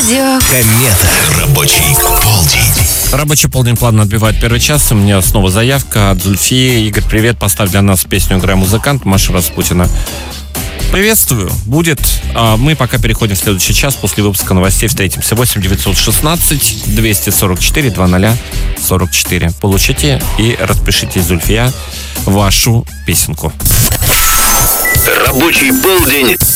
Радио Комета. Рабочий полдень. Рабочий полдень плавно отбивает первый час. У меня снова заявка от Зульфии. Игорь, привет, поставь для нас песню «Играй музыкант» Маши Распутина. Приветствую, будет. А мы пока переходим в следующий час. После выпуска новостей встретимся. 8-916-244. Получите и распишите, Зульфия, вашу песенку. Рабочий полдень